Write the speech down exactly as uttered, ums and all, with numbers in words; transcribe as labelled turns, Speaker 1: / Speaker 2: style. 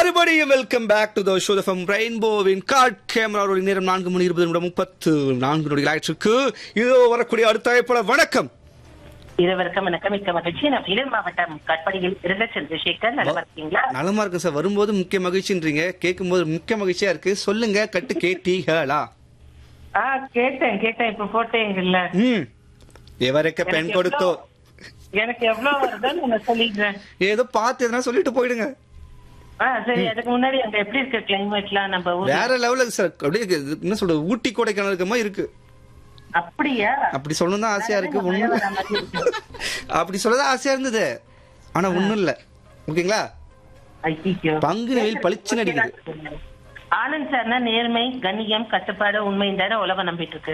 Speaker 1: மறுபடியும் welcome back to the show from ரெயின்போவின் card கேமராவோட நேரம் நான்கு மணி இருபது நிமிடம் முப்பத்து நான்கு நொடிகள் ஆயிற்றுக்கு. இதோ வரக்கூடிய அடுத்த அழைப்பாள வணக்கம்.
Speaker 2: இருவருக்கும் வணக்கம். மிக்க மகிழ்ச்சி. நான் வேலூர் மாவட்டம் காட்பாடியில் இருந்த சந்திரசேகர். நல்லா இருக்கீங்களா?
Speaker 1: நலமா இருக்கு சார். வரும்போது முக்கிய மகிழ்ச்சின்றீங்க, கேட்கும் போது முக்கிய மகிழ்ச்சியா இருக்கு. சொல்லுங்க, கட்டு கேட்டீங்களா?
Speaker 2: ஆ கேட்டேன் கேட்டேன் இப்ப போட்டேங்கல்ல.
Speaker 1: ம் எவருக்கு பெண் கொடுத்தோ
Speaker 2: எனக்கு எவ்வளவு வருதுன்னு நான் சொல்லிடுறேன்.
Speaker 1: ஏதோ பார்த்து எதனா சொல்லிட்டு போயிடுங்க.
Speaker 2: ஆ சரி. அதுக்கு முன்னாடி அங்க எப்படி இருக்கு கிளைமேட்லாம்? நம்ம ஊர்ல
Speaker 1: வேற லெவலுக்கு சார். அப்படியே என்ன சொல்றது, ஊட்டி கொடைக்கானல் இருக்க மாதிரி இருக்கு.
Speaker 2: அப்படியா?
Speaker 1: அப்படி சொல்லணும் தான் ஆசையா இருக்கு. ஒண்ணு அப்படி சொல்லதான் ஆசையா இருந்தது, ஆனா ஒண்ணும் இல்ல. ஓகேங்களா? பங்கு நெல் பளிச்சு நடிக்குது.
Speaker 2: ஆனந்த் சார்னா நேர்மை, கண்ணியம், கட்டுப்பாடு, உண்மை தானே உலகம் நம்பிட்டு இருக்கு.